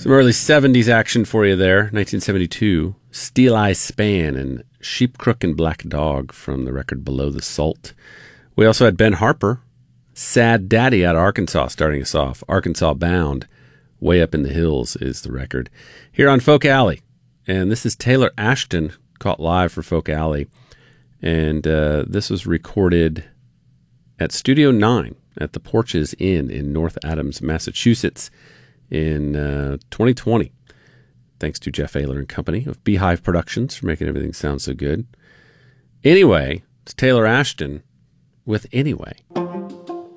Some early 70s action for you there. 1972, Steel Eye Span and Sheep Crook and Black Dog from the record Below the Salt. We also had Ben Harper, Sad Daddy out of Arkansas starting us off. Arkansas Bound, Way Up in the Hills is the record. Here on Folk Alley. And this is Taylor Ashton, caught live for Folk Alley. And this was recorded at Studio 9 at the Porches Inn in North Adams, Massachusetts in 2020. Thanks to Jeff Ayler and company of Beehive Productions for making everything sound so good. Anyway, it's Taylor Ashton with Anyway.